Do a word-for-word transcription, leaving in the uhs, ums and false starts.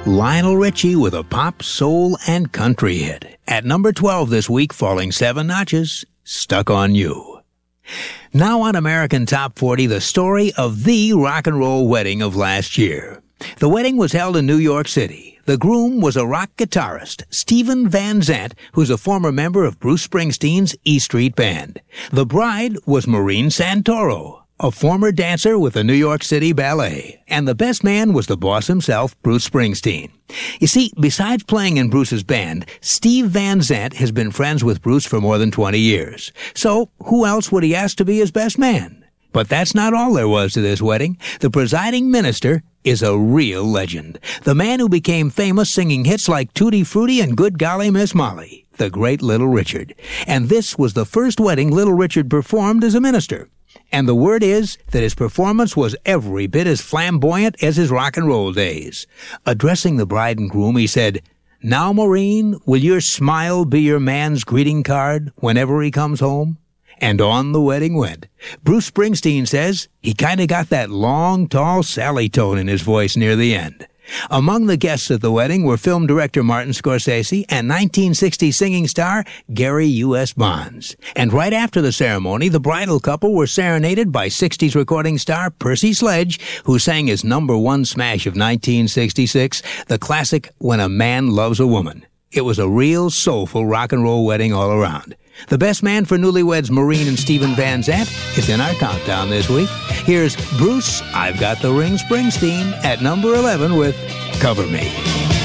Lionel Richie with a pop, soul, and country hit. At number twelve this week, falling seven notches, Stuck on You. Now on American Top forty, the story of the rock and roll wedding of last year. The wedding was held in New York City. The groom was a rock guitarist, Steven Van Zandt, who's a former member of Bruce Springsteen's E Street Band. The bride was Maureen Santoro, a former dancer with the New York City Ballet. And the best man was the boss himself, Bruce Springsteen. You see, besides playing in Bruce's band, Steve Van Zandt has been friends with Bruce for more than twenty years. So, who else would he ask to be his best man? But that's not all there was to this wedding. The presiding minister is a real legend. The man who became famous singing hits like Tutti Frutti and Good Golly Miss Molly, the great Little Richard. And this was the first wedding Little Richard performed as a minister. And the word is that his performance was every bit as flamboyant as his rock and roll days. Addressing the bride and groom, he said, "Now, Maureen, will your smile be your man's greeting card whenever he comes home?" And on the wedding went. Bruce Springsteen says he kind of got that long, tall Sally tone in his voice near the end. Among the guests at the wedding were film director Martin Scorsese and nineteen sixties singing star Gary U S Bonds. And right after the ceremony, the bridal couple were serenaded by sixties recording star Percy Sledge, who sang his number one smash of nineteen sixty-six, the classic When a Man Loves a Woman. It was a real soulful rock and roll wedding all around. The best man for newlyweds Maureen and Steven Van Zandt is in our countdown this week. Here's Bruce, I've Got the Ring Springsteen at number eleven with Cover Me.